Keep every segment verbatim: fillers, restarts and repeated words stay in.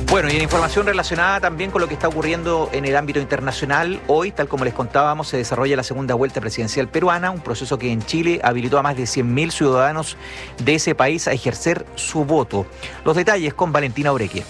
Bueno, y en información relacionada también con lo que está ocurriendo en el ámbito internacional, hoy, tal como les contábamos, se desarrolla la segunda vuelta presidencial peruana, un proceso que en Chile habilitó a más de cien mil ciudadanos de ese país a ejercer su voto. Los detalles con Valentina Oreque.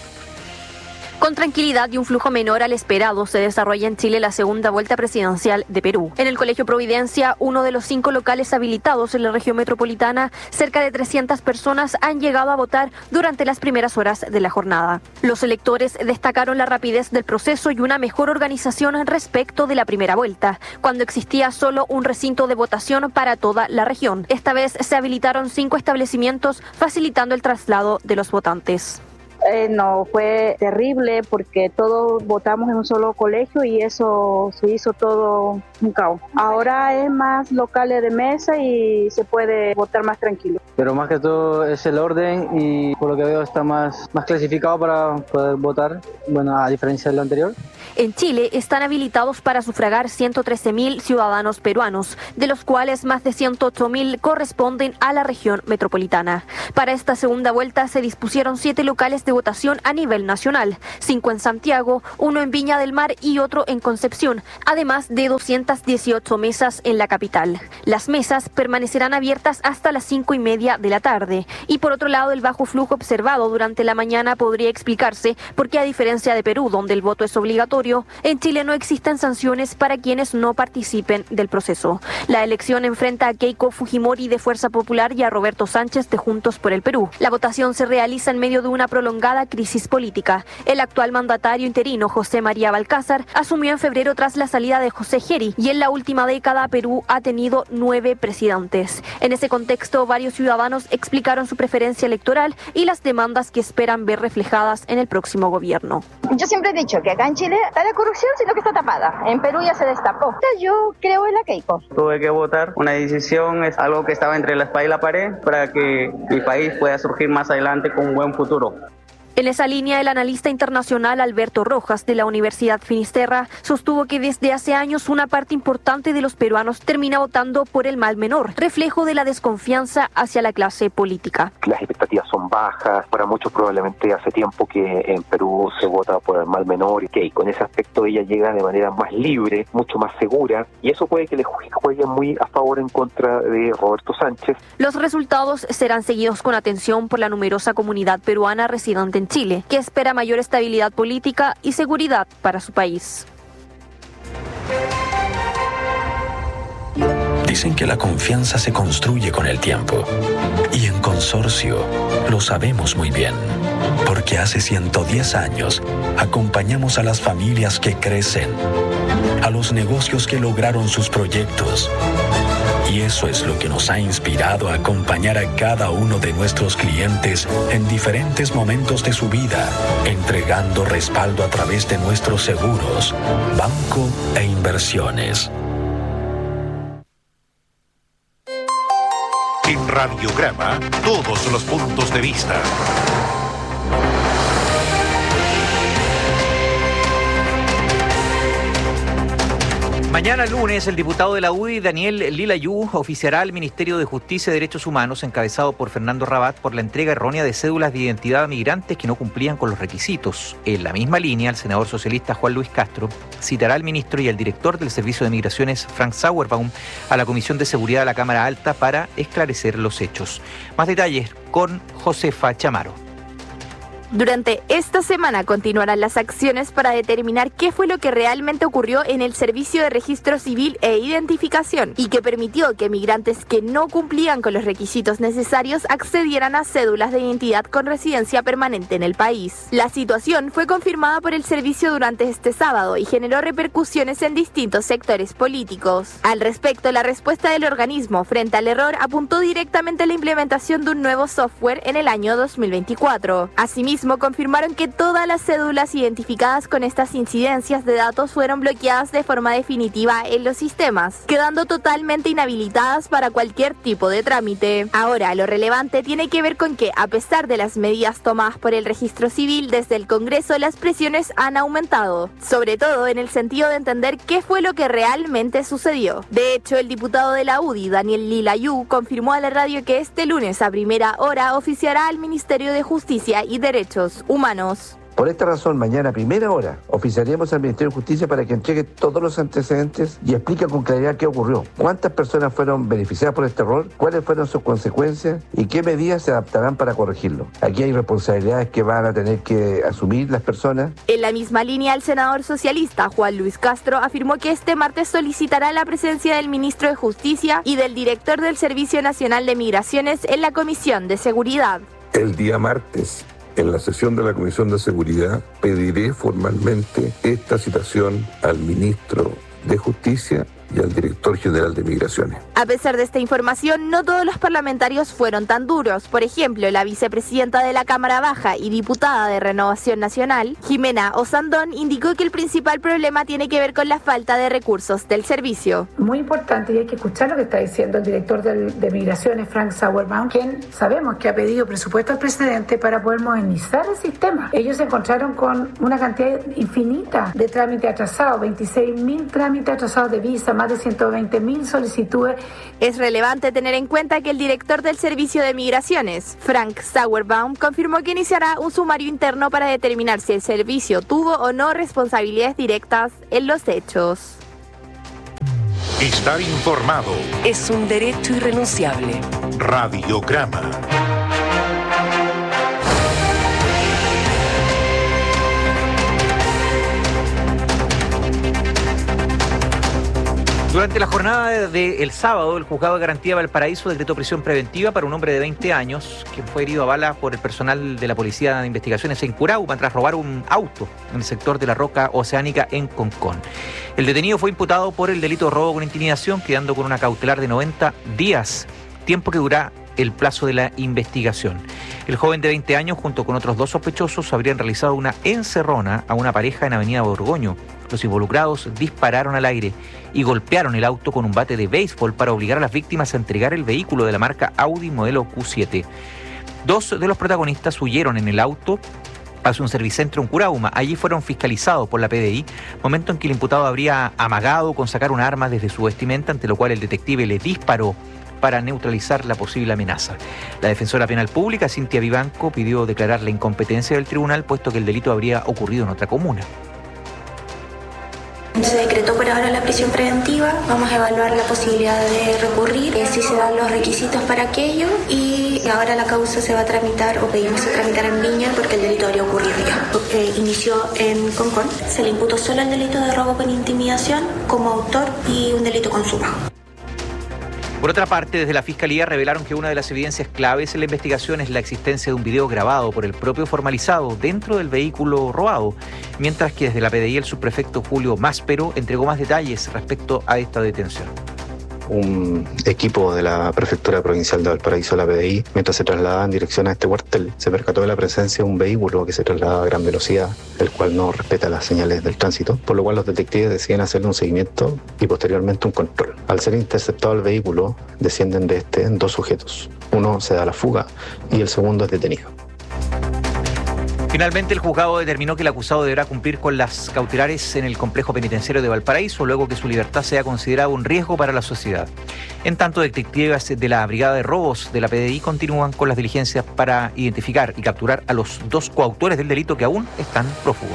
Con tranquilidad y un flujo menor al esperado, se desarrolla en Chile la segunda vuelta presidencial de Perú. En el Colegio Providencia, uno de los cinco locales habilitados en la región metropolitana, cerca de trescientas personas han llegado a votar durante las primeras horas de la jornada. Los electores destacaron la rapidez del proceso y una mejor organización respecto de la primera vuelta, cuando existía solo un recinto de votación para toda la región. Esta vez se habilitaron cinco establecimientos, facilitando el traslado de los votantes. Eh, no, fue terrible porque todos votamos en un solo colegio y eso se hizo todo un caos. Ahora es más locales de mesa y se puede votar más tranquilo. Pero más que todo es el orden y por lo que veo está más, más clasificado para poder votar, bueno, a diferencia de lo anterior. En Chile están habilitados para sufragar ciento trece mil ciudadanos peruanos, de los cuales más de ciento ocho mil corresponden a la región metropolitana. Para esta segunda vuelta se dispusieron siete locales de votación a nivel nacional, cinco en Santiago, uno en Viña del Mar y otro en Concepción, además de doscientas dieciocho mesas en la capital. Las mesas permanecerán abiertas hasta las cinco y media de la tarde. Y por otro lado, el bajo flujo observado durante la mañana podría explicarse porque, a diferencia de Perú, donde el voto es obligatorio, en Chile no existen sanciones para quienes no participen del proceso. La elección enfrenta a Keiko Fujimori de Fuerza Popular y a Roberto Sánchez de Juntos por el Perú. La votación se realiza en medio de una prolongada crisis política. El actual mandatario interino, José María Balcázar, asumió en febrero tras la salida de José Geri, y en la última década Perú ha tenido nueve presidentes. En ese contexto, varios ciudadanos explicaron su preferencia electoral y las demandas que esperan ver reflejadas en el próximo gobierno. Yo siempre he dicho que acá en Chile está la corrupción, sino que está tapada. En Perú ya se destapó. Yo creo en la Keiko. Tuve que votar. Una decisión es algo que estaba entre la espada y la pared para que mi país pueda surgir más adelante con un buen futuro. En esa línea, el analista internacional Alberto Rojas, de la Universidad Finisterra, sostuvo que desde hace años una parte importante de los peruanos termina votando por el mal menor, reflejo de la desconfianza hacia la clase política. Las expectativas son bajas, para muchos probablemente hace tiempo que en Perú se vota por el mal menor y que con ese aspecto ella llega de manera más libre, mucho más segura, y eso puede que le juegue muy a favor en contra de Roberto Sánchez. Los resultados serán seguidos con atención por la numerosa comunidad peruana residente en Chile, que espera mayor estabilidad política y seguridad para su país. Dicen que la confianza se construye con el tiempo. Y en Consorcio lo sabemos muy bien. Porque hace ciento diez años acompañamos a las familias que crecen, a los negocios que lograron sus proyectos. Y eso es lo que nos ha inspirado a acompañar a cada uno de nuestros clientes en diferentes momentos de su vida, entregando respaldo a través de nuestros seguros, banco e inversiones. En Radiograma, todos los puntos de vista. Mañana lunes, el diputado de la U D I, Daniel Lilayú, oficiará al Ministerio de Justicia y Derechos Humanos, encabezado por Fernando Rabat, por la entrega errónea de cédulas de identidad a migrantes que no cumplían con los requisitos. En la misma línea, el senador socialista Juan Luis Castro citará al ministro y al director del Servicio de Migraciones, Frank Sauerbaum, a la Comisión de Seguridad de la Cámara Alta para esclarecer los hechos. Más detalles con Josefa Chamaro. Durante esta semana continuarán las acciones para determinar qué fue lo que realmente ocurrió en el Servicio de Registro Civil e Identificación y que permitió que migrantes que no cumplían con los requisitos necesarios accedieran a cédulas de identidad con residencia permanente en el país. La situación fue confirmada por el servicio durante este sábado y generó repercusiones en distintos sectores políticos. Al respecto, la respuesta del organismo frente al error apuntó directamente a la implementación de un nuevo software en el año dos mil veinticuatro. Asimismo, confirmaron que todas las cédulas identificadas con estas incidencias de datos fueron bloqueadas de forma definitiva en los sistemas, quedando totalmente inhabilitadas para cualquier tipo de trámite. Ahora, lo relevante tiene que ver con que, a pesar de las medidas tomadas por el Registro Civil desde el Congreso, las presiones han aumentado, sobre todo en el sentido de entender qué fue lo que realmente sucedió. De hecho, el diputado de la U D I, Daniel Lilayú, confirmó a la radio que este lunes a primera hora oficiará al Ministerio de Justicia y Derechos Humanos. Por esta razón, mañana a primera hora oficiaremos al Ministerio de Justicia para que entregue todos los antecedentes y explique con claridad qué ocurrió, cuántas personas fueron beneficiadas por este error, cuáles fueron sus consecuencias y qué medidas se adaptarán para corregirlo. Aquí hay responsabilidades que van a tener que asumir las personas. En la misma línea, el senador socialista Juan Luis Castro afirmó que este martes solicitará la presencia del ministro de Justicia y del director del Servicio Nacional de Migraciones en la Comisión de Seguridad. El día martes, en la sesión de la Comisión de Seguridad, pediré formalmente esta citación al ministro de Justicia y al director general de Migraciones. A pesar de esta información, no todos los parlamentarios fueron tan duros. Por ejemplo, la vicepresidenta de la Cámara Baja y diputada de Renovación Nacional, Jimena Osandón, indicó que el principal problema tiene que ver con la falta de recursos del servicio. Muy importante, y hay que escuchar lo que está diciendo el director de, de Migraciones, Frank Sauerbaum, quien sabemos que ha pedido presupuesto al presidente para poder modernizar el sistema. Ellos se encontraron con una cantidad infinita de trámites atrasados, veintiséis mil trámites atrasados de visa, más de ciento veinte mil solicitudes. Es relevante tener en cuenta que el director del Servicio de Migraciones, Frank Sauerbaum, confirmó que iniciará un sumario interno para determinar si el servicio tuvo o no responsabilidades directas en los hechos. Estar informado es un derecho irrenunciable. Radiograma. Durante la jornada del de, de sábado, el Juzgado de Garantía de Valparaíso decretó prisión preventiva para un hombre de veinte años que fue herido a bala por el personal de la Policía de Investigaciones en Curahuma tras robar un auto en el sector de la Roca Oceánica en Concón. El detenido fue imputado por el delito de robo con intimidación, quedando con una cautelar de noventa días, tiempo que dura el plazo de la investigación. El joven de veinte años, junto con otros dos sospechosos, habrían realizado una encerrona a una pareja en Avenida Borgoño. Los involucrados dispararon al aire y golpearon el auto con un bate de béisbol para obligar a las víctimas a entregar el vehículo de la marca Audi modelo Q siete. Dos de los protagonistas huyeron en el auto hacia un servicentro en Curahuma. Allí fueron fiscalizados por la P D I, momento en que el imputado habría amagado con sacar un arma desde su vestimenta, ante lo cual el detective le disparó para neutralizar la posible amenaza. La defensora penal pública, Cintia Vivanco, pidió declarar la incompetencia del tribunal, puesto que el delito habría ocurrido en otra comuna. Se decretó por ahora la prisión preventiva, vamos a evaluar la posibilidad de recurrir, eh, si se dan los requisitos para aquello, y ahora la causa se va a tramitar, o pedimos se tramitar en Viña, porque el delito habría ocurrido ya. Eh, inició en Concón, se le imputó solo el delito de robo con intimidación como autor y un delito consumado. Por otra parte, desde la Fiscalía revelaron que una de las evidencias claves en la investigación es la existencia de un video grabado por el propio formalizado dentro del vehículo robado, mientras que desde la P D I el subprefecto Julio Máspero entregó más detalles respecto a esta detención. Un equipo de la Prefectura Provincial de Valparaíso, la P D I, mientras se trasladaba en dirección a este cuartel, se percató de la presencia de un vehículo que se traslada a gran velocidad, el cual no respeta las señales del tránsito, por lo cual los detectives deciden hacerle un seguimiento y posteriormente un control. Al ser interceptado el vehículo, descienden de este dos sujetos. Uno se da la fuga y el segundo es detenido. Finalmente, el juzgado determinó que el acusado deberá cumplir con las cautelares en el complejo penitenciario de Valparaíso, luego que su libertad sea considerada un riesgo para la sociedad. En tanto, detectives de la Brigada de Robos de la P D I continúan con las diligencias para identificar y capturar a los dos coautores del delito que aún están prófugos.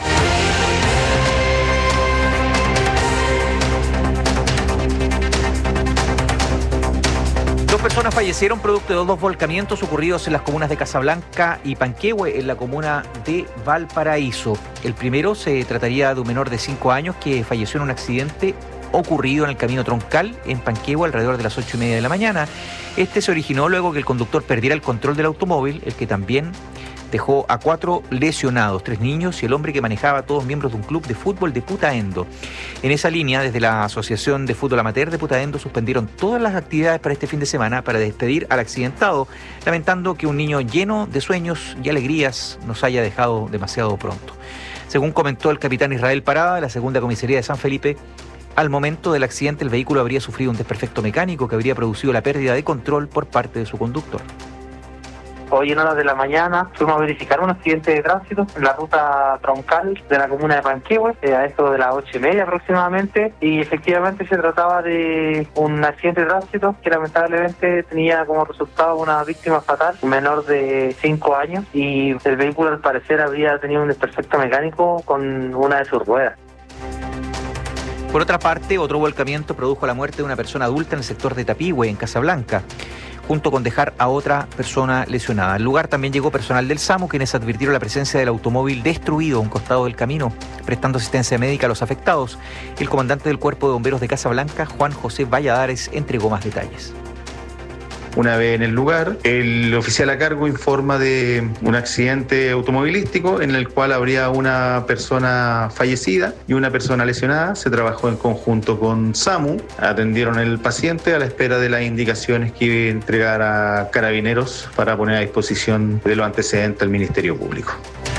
Dos personas fallecieron producto de dos volcamientos ocurridos en las comunas de Casablanca y Panquehue, en la comuna de Valparaíso. El primero se trataría de un menor de cinco años que falleció en un accidente ocurrido en el camino troncal en Panquehue alrededor de las ocho y media de la mañana. Este se originó luego que el conductor perdiera el control del automóvil, el que también dejó a cuatro lesionados, tres niños y el hombre que manejaba, todos miembros de un club de fútbol de Putaendo. En esa línea, desde la Asociación de Fútbol Amateur de Putaendo suspendieron todas las actividades para este fin de semana para despedir al accidentado, lamentando que un niño lleno de sueños y alegrías nos haya dejado demasiado pronto. Según comentó el capitán Israel Parada de la segunda comisaría de San Felipe, al momento del accidente el vehículo habría sufrido un desperfecto mecánico que habría producido la pérdida de control por parte de su conductor. Hoy en horas de la mañana fuimos a verificar un accidente de tránsito en la ruta troncal de la comuna de Panquehue, eh, a esto de las ocho y media aproximadamente, y efectivamente se trataba de un accidente de tránsito que lamentablemente tenía como resultado una víctima fatal, un menor de cinco años, y el vehículo al parecer había tenido un desperfecto mecánico con una de sus ruedas. Por otra parte, otro volcamiento produjo la muerte de una persona adulta en el sector de Tapigüe, en Casablanca, junto con dejar a otra persona lesionada. Al lugar también llegó personal del SAMU, quienes advirtieron la presencia del automóvil destruido a un costado del camino, prestando asistencia médica a los afectados. El comandante del Cuerpo de Bomberos de Casablanca, Juan José Valladares, entregó más detalles. Una vez en el lugar, el oficial a cargo informa de un accidente automovilístico en el cual habría una persona fallecida y una persona lesionada. Se trabajó en conjunto con SAMU, atendieron al paciente a la espera de las indicaciones que iba a entregar a Carabineros para poner a disposición de los antecedentes al Ministerio Público.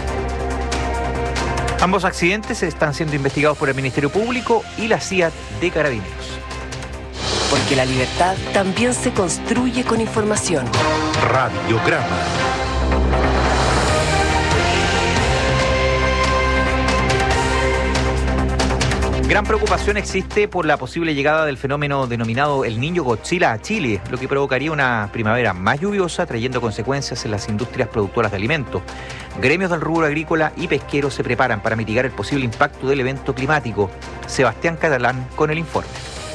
Ambos accidentes están siendo investigados por el Ministerio Público y la C I A T de Carabineros. Porque la libertad también se construye con información. Radiograma. Gran preocupación existe por la posible llegada del fenómeno denominado El Niño Godzilla a Chile, lo que provocaría una primavera más lluviosa, trayendo consecuencias en las industrias productoras de alimentos. Gremios del rubro agrícola y pesquero se preparan para mitigar el posible impacto del evento climático. Sebastián Catalán con el informe.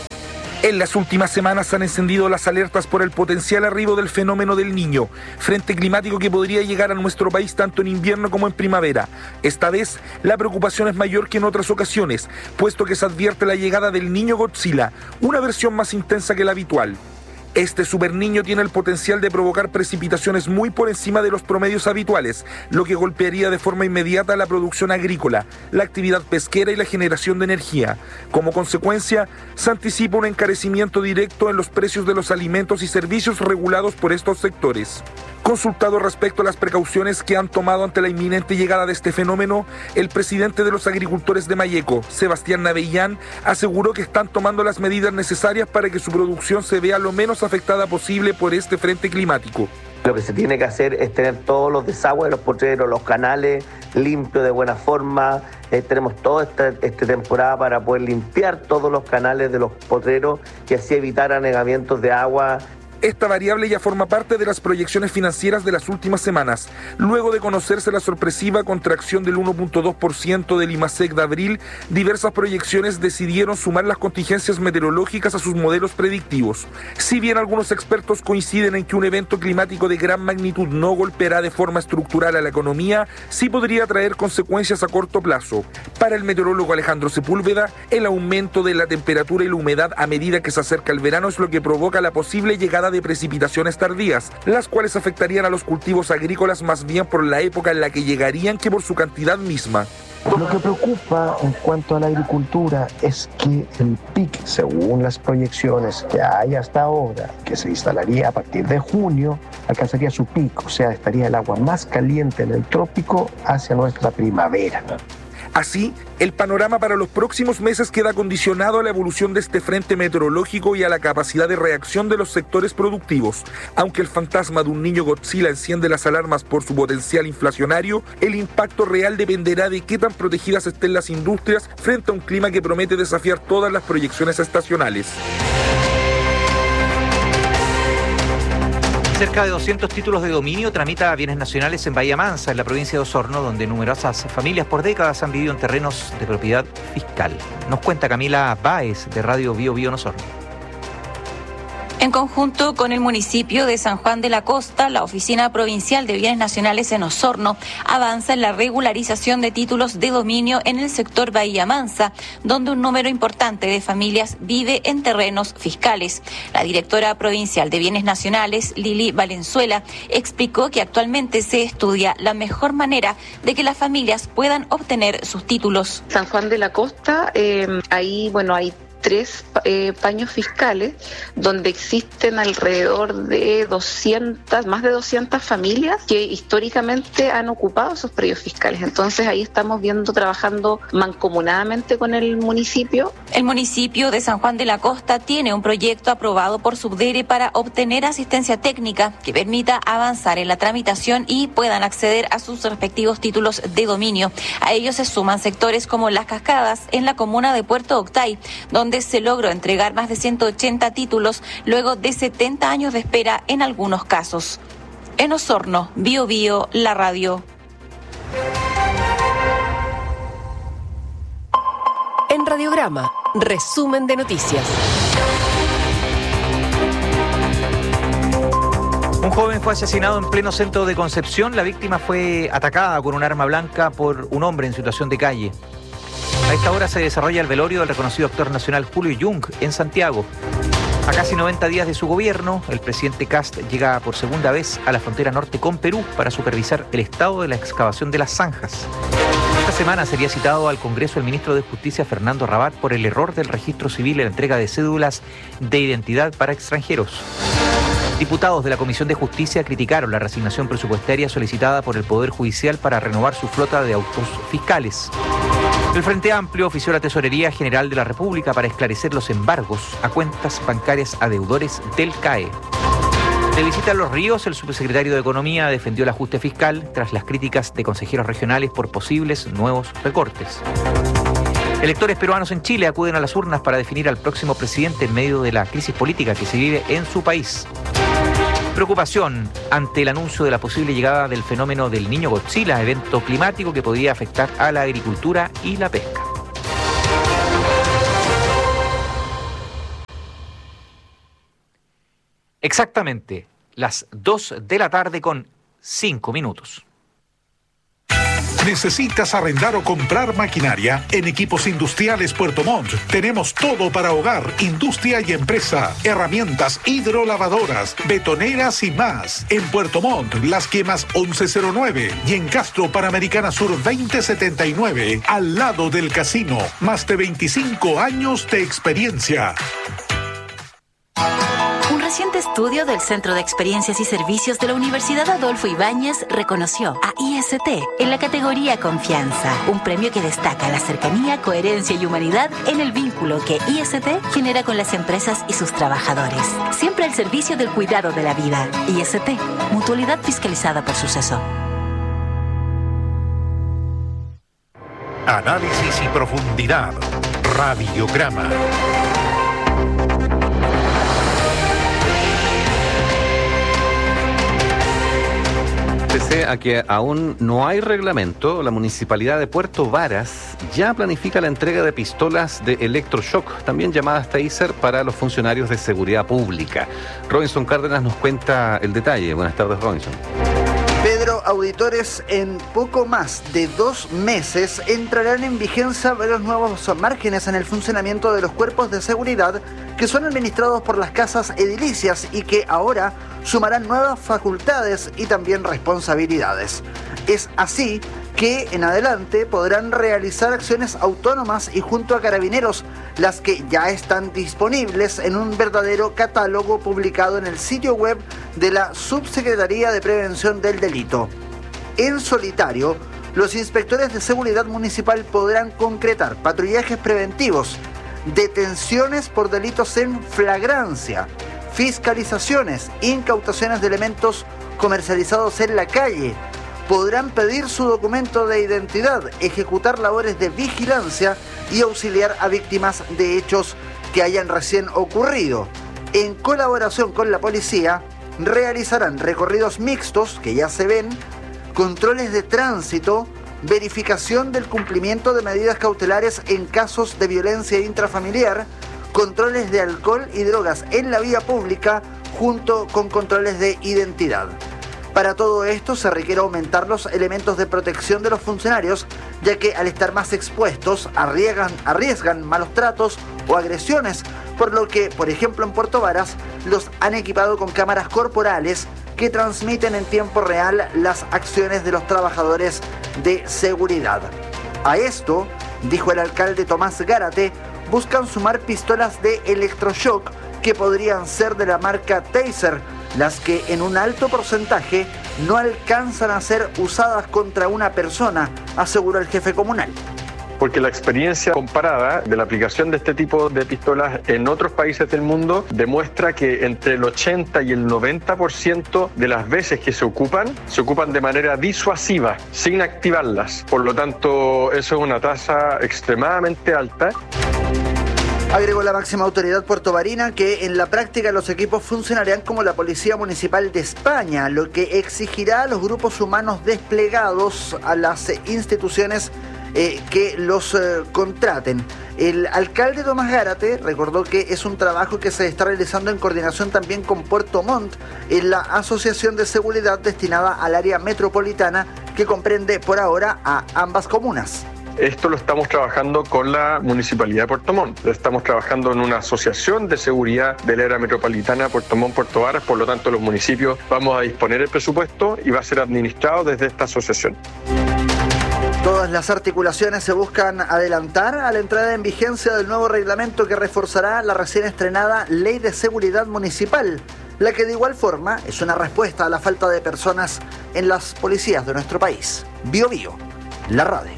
En las últimas semanas han encendido las alertas por el potencial arribo del fenómeno del Niño, frente climático que podría llegar a nuestro país tanto en invierno como en primavera. Esta vez, la preocupación es mayor que en otras ocasiones, puesto que se advierte la llegada del Niño Godzilla, una versión más intensa que la habitual. Este superniño tiene el potencial de provocar precipitaciones muy por encima de los promedios habituales, lo que golpearía de forma inmediata la producción agrícola, la actividad pesquera y la generación de energía. Como consecuencia, se anticipa un encarecimiento directo en los precios de los alimentos y servicios regulados por estos sectores. Consultado respecto a las precauciones que han tomado ante la inminente llegada de este fenómeno, el presidente de los agricultores de Mayeco, Sebastián Navellán, aseguró que están tomando las medidas necesarias para que su producción se vea lo menos afectada posible por este frente climático. Lo que se tiene que hacer es tener todos los desagües de los potreros, los canales limpios de buena forma. Eh, tenemos toda esta, esta temporada para poder limpiar todos los canales de los potreros y así evitar anegamientos de agua. Esta variable ya forma parte de las proyecciones financieras de las últimas semanas. Luego de conocerse la sorpresiva contracción del uno punto dos por ciento del IMASEC de abril, diversas proyecciones decidieron sumar las contingencias meteorológicas a sus modelos predictivos. Si bien algunos expertos coinciden en que un evento climático de gran magnitud no golpeará de forma estructural a la economía, sí podría traer consecuencias a corto plazo. Para el meteorólogo Alejandro Sepúlveda, el aumento de la temperatura y la humedad a medida que se acerca el verano es lo que provoca la posible llegada de precipitaciones tardías, las cuales afectarían a los cultivos agrícolas más bien por la época en la que llegarían que por su cantidad misma. Lo que preocupa en cuanto a la agricultura es que el pic, según las proyecciones que hay hasta ahora, que se instalaría a partir de junio, alcanzaría su pico, o sea, estaría el agua más caliente en el trópico hacia nuestra primavera. Así, el panorama para los próximos meses queda condicionado a la evolución de este frente meteorológico y a la capacidad de reacción de los sectores productivos. Aunque el fantasma de un niño Godzilla enciende las alarmas por su potencial inflacionario, el impacto real dependerá de qué tan protegidas estén las industrias frente a un clima que promete desafiar todas las proyecciones estacionales. Cerca de doscientos títulos de dominio tramita bienes nacionales en Bahía Mansa, en la provincia de Osorno, donde numerosas familias por décadas han vivido en terrenos de propiedad fiscal. Nos cuenta Camila Báez, de Radio Bio Bio en Osorno. En conjunto con el municipio de San Juan de la Costa, la Oficina Provincial de Bienes Nacionales en Osorno avanza en la regularización de títulos de dominio en el sector Bahía Mansa, donde un número importante de familias vive en terrenos fiscales. La directora provincial de Bienes Nacionales, Lili Valenzuela, explicó que actualmente se estudia la mejor manera de que las familias puedan obtener sus títulos. San Juan de la Costa, eh, ahí, bueno, hay tres eh, paños fiscales donde existen alrededor de doscientas, más de doscientas familias que históricamente han ocupado esos predios fiscales. Entonces ahí estamos viendo, trabajando mancomunadamente con el municipio. El municipio de San Juan de la Costa tiene un proyecto aprobado por Subdere para obtener asistencia técnica que permita avanzar en la tramitación y puedan acceder a sus respectivos títulos de dominio. A ellos se suman sectores como Las Cascadas en la comuna de Puerto Octay, donde se logró entregar más de ciento ochenta títulos luego de setenta años de espera en algunos casos. En Osorno, Bio Bio, la radio. En Radiograma, resumen de noticias. Un joven fue asesinado en pleno centro de Concepción. La víctima fue atacada con un arma blanca por un hombre en situación de calle. A esta hora se desarrolla el velorio del reconocido actor nacional Julio Jung en Santiago. A casi noventa días de su gobierno, el presidente Kast llega por segunda vez a la frontera norte con Perú para supervisar el estado de la excavación de las zanjas. Esta semana sería citado al Congreso el ministro de Justicia Fernando Rabat por el error del registro civil en la entrega de cédulas de identidad para extranjeros. Diputados de la Comisión de Justicia criticaron la reasignación presupuestaria solicitada por el Poder Judicial para renovar su flota de autos fiscales. El Frente Amplio ofició a la Tesorería General de la República para esclarecer los embargos a cuentas bancarias a deudores del C A E. De visita a Los Ríos, el subsecretario de Economía defendió el ajuste fiscal tras las críticas de consejeros regionales por posibles nuevos recortes. Electores peruanos en Chile acuden a las urnas para definir al próximo presidente en medio de la crisis política que se vive en su país. Preocupación ante el anuncio de la posible llegada del fenómeno del Niño Godzilla, evento climático que podría afectar a la agricultura y la pesca. Exactamente las dos de la tarde con cinco minutos. ¿Necesitas arrendar o comprar maquinaria? En Equipos Industriales Puerto Montt tenemos todo para hogar, industria y empresa. Herramientas hidrolavadoras, betoneras y más. En Puerto Montt, Las Quemas once cero nueve y en Castro Panamericana Sur veinte setenta y nueve, al lado del casino. Más de veinticinco años de experiencia. Un reciente estudio del Centro de Experiencias y Servicios de la Universidad Adolfo Ibáñez reconoció a I S T en la categoría Confianza, un premio que destaca la cercanía, coherencia y humanidad en el vínculo que I S T genera con las empresas y sus trabajadores. Siempre al servicio del cuidado de la vida. I S T, mutualidad fiscalizada por Suceso. Análisis y profundidad. Radiograma. Pese a que aún no hay reglamento, la Municipalidad de Puerto Varas ya planifica la entrega de pistolas de electroshock, también llamadas taser, para los funcionarios de seguridad pública. Robinson Cárdenas nos cuenta el detalle. Buenas tardes, Robinson. Pedro, auditores, en poco más de dos meses entrarán en vigencia los nuevos márgenes en el funcionamiento de los cuerpos de seguridad que son administrados por las casas edilicias y que ahora sumarán nuevas facultades y también responsabilidades. Es así que en adelante podrán realizar acciones autónomas y junto a carabineros, las que ya están disponibles en un verdadero catálogo publicado en el sitio web de la Subsecretaría de Prevención del Delito. En solitario, los inspectores de seguridad municipal podrán concretar patrullajes preventivos, detenciones por delitos en flagrancia, fiscalizaciones, incautaciones de elementos comercializados en la calle. Podrán pedir su documento de identidad, ejecutar labores de vigilancia y auxiliar a víctimas de hechos que hayan recién ocurrido. En colaboración con la policía, realizarán recorridos mixtos, que ya se ven, controles de tránsito, verificación del cumplimiento de medidas cautelares en casos de violencia intrafamiliar, controles de alcohol y drogas en la vía pública, junto con controles de identidad. Para todo esto se requiere aumentar los elementos de protección de los funcionarios, ya que al estar más expuestos arriesgan, arriesgan malos tratos o agresiones, por lo que, por ejemplo, en Puerto Varas los han equipado con cámaras corporales que transmiten en tiempo real las acciones de los trabajadores de seguridad. A esto, dijo el alcalde Tomás Gárate, buscan sumar pistolas de electroshock que podrían ser de la marca Taser, las que en un alto porcentaje no alcanzan a ser usadas contra una persona, aseguró el jefe comunal. Porque la experiencia comparada de la aplicación de este tipo de pistolas en otros países del mundo demuestra que entre el ochenta y el noventa por ciento de las veces que se ocupan, se ocupan de manera disuasiva, sin activarlas. Por lo tanto, eso es una tasa extremadamente alta. Agregó la máxima autoridad puertobarina que en la práctica los equipos funcionarán como la Policía Municipal de España, lo que exigirá a los grupos humanos desplegados a las instituciones Eh, que los eh, contraten. El alcalde Tomás Gárate recordó que es un trabajo que se está realizando en coordinación también con Puerto Montt, en la asociación de seguridad destinada al área metropolitana que comprende por ahora a ambas comunas. Esto lo estamos trabajando con la Municipalidad de Puerto Montt. Estamos trabajando en una asociación de seguridad del área metropolitana Puerto Montt, Puerto Varas. Por lo tanto, los municipios vamos a disponer el presupuesto y va a ser administrado desde esta asociación. Todas las articulaciones se buscan adelantar a la entrada en vigencia del nuevo reglamento que reforzará la recién estrenada Ley de Seguridad Municipal, la que de igual forma es una respuesta a la falta de personas en las policías de nuestro país. Bio Bio, la radio.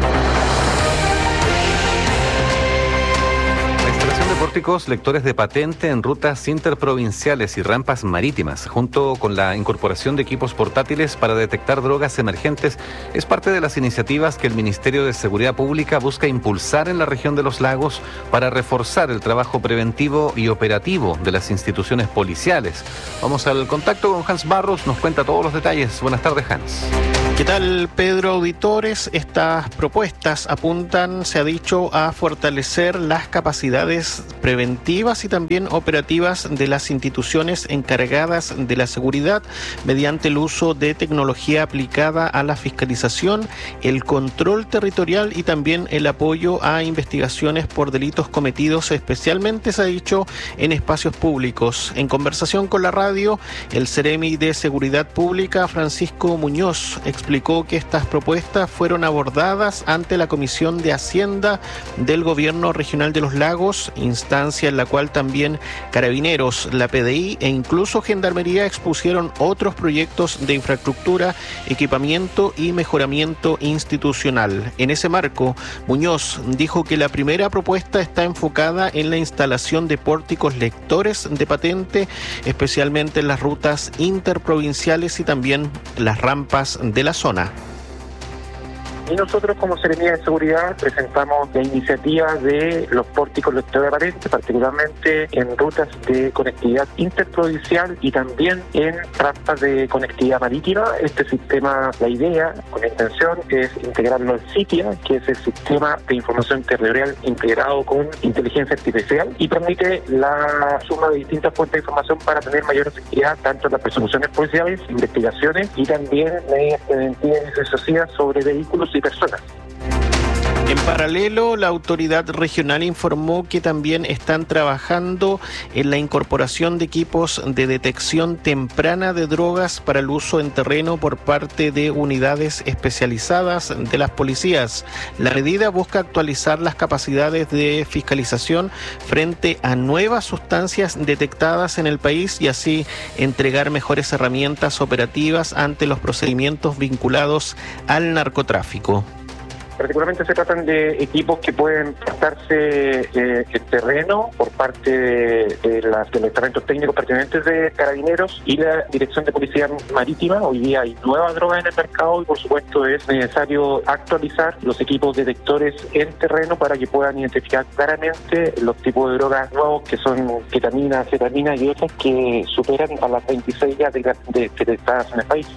De pórticos lectores de patente en rutas interprovinciales y rampas marítimas, junto con la incorporación de equipos portátiles para detectar drogas emergentes, es parte de las iniciativas que el Ministerio de Seguridad Pública busca impulsar en la región de los lagos para reforzar el trabajo preventivo y operativo de las instituciones policiales. Vamos al contacto con Hans Barros, nos cuenta todos los detalles. Buenas tardes, Hans. ¿Qué tal, Pedro? Auditores, estas propuestas apuntan, se ha dicho, a fortalecer las capacidades preventivas y también operativas de las instituciones encargadas de la seguridad mediante el uso de tecnología aplicada a la fiscalización, el control territorial y también el apoyo a investigaciones por delitos cometidos, especialmente, se ha dicho, en espacios públicos. En conversación con la radio, el Ceremi de Seguridad Pública, Francisco Muñoz, explicó que estas propuestas fueron abordadas ante la Comisión de Hacienda del Gobierno Regional de los Lagos, instancia en la cual también Carabineros, la P D I e incluso Gendarmería expusieron otros proyectos de infraestructura, equipamiento y mejoramiento institucional. En ese marco, Muñoz dijo que la primera propuesta está enfocada en la instalación de pórticos lectores de patente, especialmente en las rutas interprovinciales y también las rampas de la zona. Y nosotros como Seremía de Seguridad presentamos la iniciativa de los pórticos lectores de patente, particularmente en rutas de conectividad interprovincial y también en rampas de conectividad marítima. Este sistema, la idea, con la intención, es integrarlo al SITIA, que es el Sistema de Información Territorial Integrado con Inteligencia Artificial, y permite la suma de distintas fuentes de información para tener mayor efectividad tanto en las persecuciones policiales, investigaciones y también medidas preventivas y disuasivas sobre vehículos y personas. En paralelo, la autoridad regional informó que también están trabajando en la incorporación de equipos de detección temprana de drogas para el uso en terreno por parte de unidades especializadas de las policías. La medida busca actualizar las capacidades de fiscalización frente a nuevas sustancias detectadas en el país y así entregar mejores herramientas operativas ante los procedimientos vinculados al narcotráfico. Particularmente se tratan de equipos que pueden prestarse eh, en terreno por parte de, de, las, de los estamentos técnicos pertinentes de Carabineros y la Dirección de Policía Marítima. Hoy día hay nuevas drogas en el mercado y por supuesto es necesario actualizar los equipos detectores en terreno para que puedan identificar claramente los tipos de drogas nuevos que son ketamina, cetamina y otras que superan a las veintiséis ya detectadas en el país.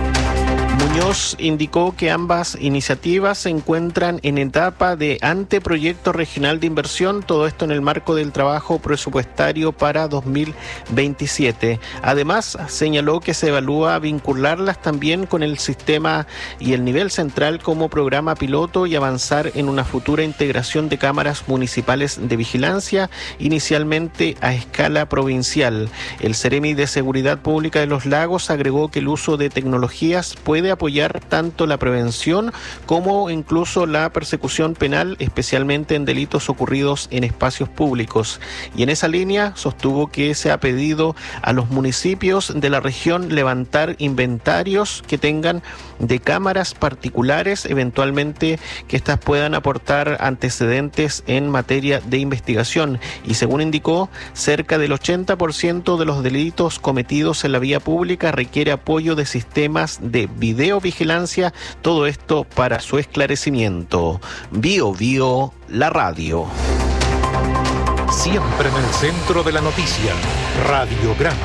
Muñoz indicó que ambas iniciativas se encuentran en etapa de anteproyecto regional de inversión, todo esto en el marco del trabajo presupuestario para dos mil veintisiete. Además, señaló que se evalúa vincularlas también con el sistema y el nivel central como programa piloto y avanzar en una futura integración de cámaras municipales de vigilancia, inicialmente a escala provincial. El Ceremi de Seguridad Pública de los Lagos agregó que el uso de tecnologías puede aportar apoyar tanto la prevención como incluso la persecución penal, especialmente en delitos ocurridos en espacios públicos. Y en esa línea sostuvo que se ha pedido a los municipios de la región levantar inventarios que tengan de cámaras particulares, eventualmente que éstas puedan aportar antecedentes en materia de investigación. Y según indicó, cerca del ochenta por ciento de los delitos cometidos en la vía pública requiere apoyo de sistemas de videovigilancia, todo esto para su esclarecimiento. Bio Bio, la radio. Siempre en el centro de la noticia, Radiograma.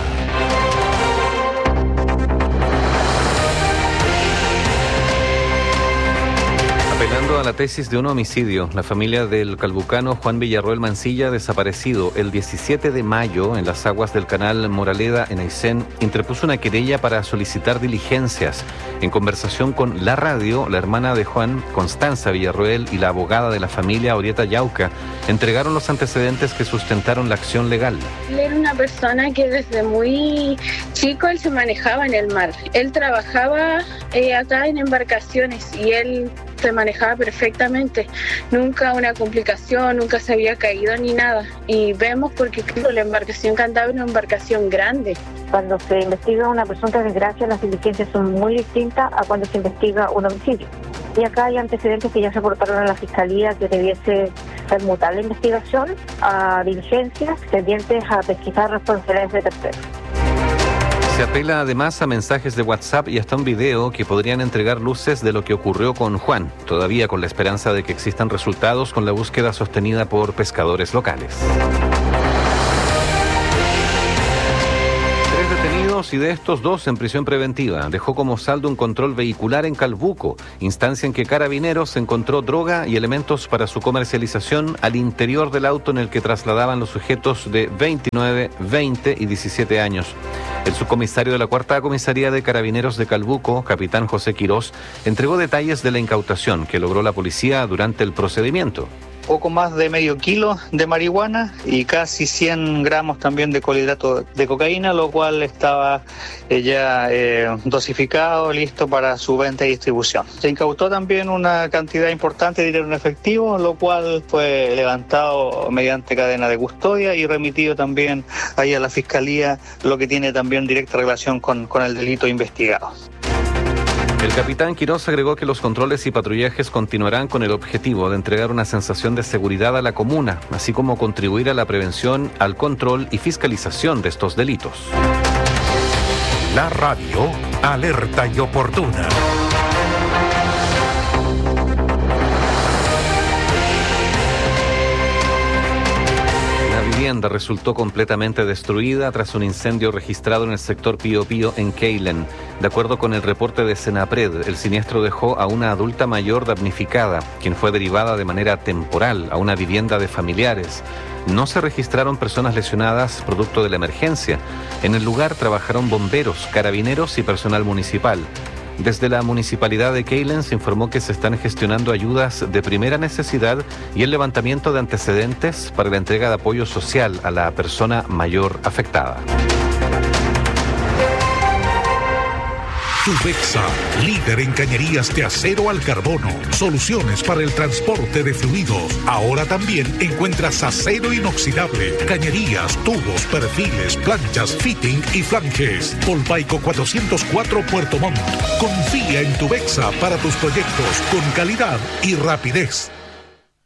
Apelando a la tesis de un homicidio, la familia del calbucano Juan Villarroel Mancilla, desaparecido el diecisiete de mayo en las aguas del canal Moraleda en Aysén, interpuso una querella para solicitar diligencias. En conversación con La Radio, la hermana de Juan, Constanza Villarroel, y la abogada de la familia, Orieta Yauca, entregaron los antecedentes que sustentaron la acción legal. Él era una persona que desde muy chico él se manejaba en el mar. Él trabajaba eh, acá en embarcaciones y él se manejaba perfectamente, nunca una complicación, nunca se había caído ni nada. Y vemos porque claro, la embarcación Cantabria es una embarcación grande. Cuando se investiga una presunta desgracia, las diligencias son muy distintas a cuando se investiga un homicidio. Y acá hay antecedentes que ya se aportaron a la Fiscalía que debiese permutar la investigación a diligencias tendientes a pesquisar responsabilidades de terceros. Se apela además a mensajes de WhatsApp y hasta un video que podrían entregar luces de lo que ocurrió con Juan, todavía con la esperanza de que existan resultados con la búsqueda sostenida por pescadores locales. Tres detenidos y de estos dos en prisión preventiva. Dejó como saldo un control vehicular en Calbuco, instancia en que Carabineros encontró droga y elementos para su comercialización al interior del auto en el que trasladaban los sujetos de veintinueve, veinte y diecisiete años. El subcomisario de la Cuarta Comisaría de Carabineros de Calbuco, capitán José Quirós, entregó detalles de la incautación que logró la policía durante el procedimiento. Poco más de medio kilo de marihuana y casi cien gramos también de clorhidrato de cocaína, lo cual estaba eh, ya eh, dosificado, listo para su venta y distribución. Se incautó también una cantidad importante de dinero en efectivo, lo cual fue levantado mediante cadena de custodia y remitido también ahí a la Fiscalía, lo que tiene también directa relación con, con el delito investigado. El capitán Quirós agregó que los controles y patrullajes continuarán con el objetivo de entregar una sensación de seguridad a la comuna, así como contribuir a la prevención, al control y fiscalización de estos delitos. La radio, alerta y oportuna. La vivienda resultó completamente destruida tras un incendio registrado en el sector Pío Pío en Keilen. De acuerdo con el reporte de Senapred, el siniestro dejó a una adulta mayor damnificada, quien fue derivada de manera temporal a una vivienda de familiares. No se registraron personas lesionadas producto de la emergencia. En el lugar trabajaron bomberos, carabineros y personal municipal. Desde la municipalidad de Keilen se informó que se están gestionando ayudas de primera necesidad y el levantamiento de antecedentes para la entrega de apoyo social a la persona mayor afectada. Tubexa, líder en cañerías de acero al carbono. Soluciones para el transporte de fluidos. Ahora también encuentras acero inoxidable, cañerías, tubos, perfiles, planchas, fitting y flanges. Polpaico cuatrocientos cuatro Puerto Montt. Confía en Tubexa para tus proyectos con calidad y rapidez.